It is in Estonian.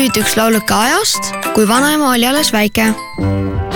nüüd üks lauluke ajast, kui vanaema oli alles väike.